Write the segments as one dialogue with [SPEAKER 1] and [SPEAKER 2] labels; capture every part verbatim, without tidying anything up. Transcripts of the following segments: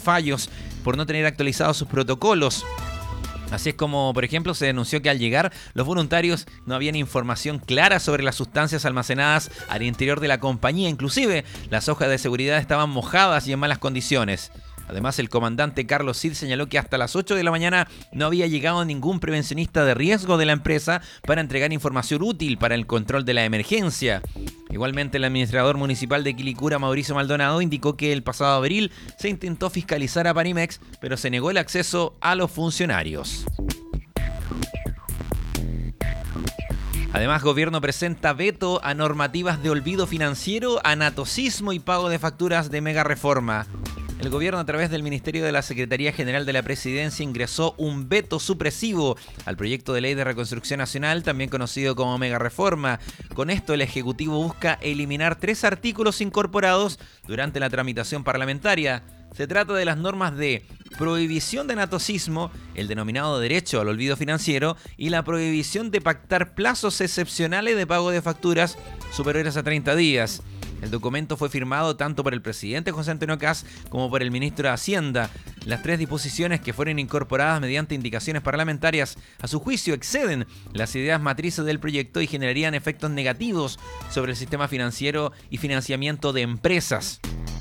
[SPEAKER 1] fallos por no tener actualizados sus protocolos. Así es como, por ejemplo, se denunció que al llegar los voluntarios no habían información clara sobre las sustancias almacenadas al interior de la compañía. Inclusive, las hojas de seguridad estaban mojadas y en malas condiciones. Además, el comandante Carlos Cid señaló que hasta las ocho de la mañana no había llegado ningún prevencionista de riesgo de la empresa para entregar información útil para el control de la emergencia. Igualmente, el administrador municipal de Quilicura, Mauricio Maldonado, indicó que el pasado abril se intentó fiscalizar a Panimex, pero se negó el acceso a los funcionarios. Además, gobierno presenta veto a normativas de olvido financiero, anatocismo y pago de facturas de mega reforma. El gobierno, a través del Ministerio de la Secretaría General de la Presidencia, ingresó un veto supresivo al proyecto de ley de reconstrucción nacional, también conocido como mega reforma. Con esto, el Ejecutivo busca eliminar tres artículos incorporados durante la tramitación parlamentaria. Se trata de las normas de prohibición de anatocismo, el denominado derecho al olvido financiero y la prohibición de pactar plazos excepcionales de pago de facturas superiores a treinta días. El documento fue firmado tanto por el presidente José Antonio Kast como por el ministro de Hacienda. Las tres disposiciones que fueron incorporadas mediante indicaciones parlamentarias, a su juicio, exceden las ideas matrices del proyecto y generarían efectos negativos sobre el sistema financiero y financiamiento de empresas.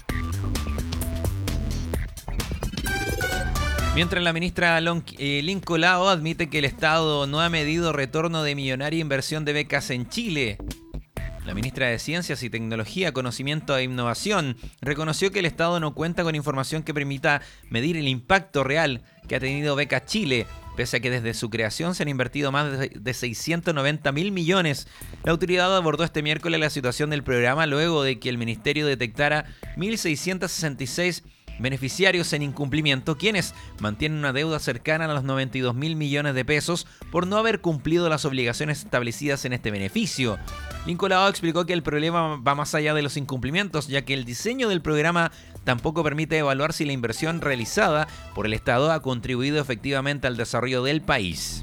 [SPEAKER 1] Mientras la ministra Lynn Colao admite que el Estado no ha medido retorno de millonaria inversión de becas en Chile. La ministra de Ciencias y Tecnología, Conocimiento e Innovación reconoció que el Estado no cuenta con información que permita medir el impacto real que ha tenido Beca Chile, pese a que desde su creación se han invertido más de seiscientos noventa mil millones. La autoridad abordó este miércoles la situación del programa luego de que el ministerio detectara mil seiscientos sesenta y seis beneficiarios en incumplimiento, quienes mantienen una deuda cercana a los noventa y dos mil millones de pesos por no haber cumplido las obligaciones establecidas en este beneficio. Lynn Colao explicó que el problema va más allá de los incumplimientos, ya que el diseño del programa tampoco permite evaluar si la inversión realizada por el Estado ha contribuido efectivamente al desarrollo del país.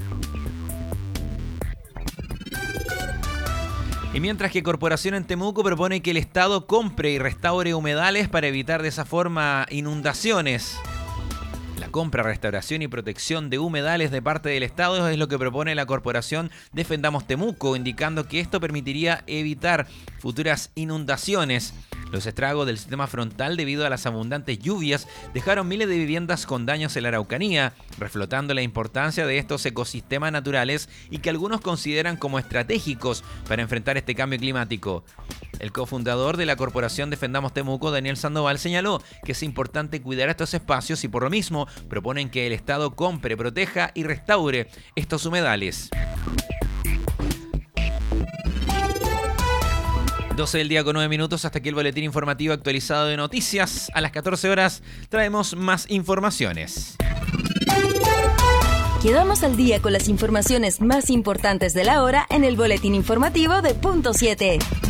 [SPEAKER 1] Y mientras que Corporación en Temuco propone que el Estado compre y restaure humedales para evitar de esa forma inundaciones. La compra, restauración y protección de humedales de parte del Estado es lo que propone la Corporación Defendamos Temuco, indicando que esto permitiría evitar futuras inundaciones. Los estragos del sistema frontal debido a las abundantes lluvias dejaron miles de viviendas con daños en la Araucanía, reflotando la importancia de estos ecosistemas naturales y que algunos consideran como estratégicos para enfrentar este cambio climático. El cofundador de la Corporación Defendamos Temuco, Daniel Sandoval, señaló que es importante cuidar estos espacios y por lo mismo proponen que el Estado compre, proteja y restaure estos humedales. doce del día con nueve minutos, hasta aquí el boletín informativo actualizado de noticias. A las catorce horas traemos más informaciones.
[SPEAKER 2] Quedamos al día con las informaciones más importantes de la hora en el boletín informativo de Punto siete.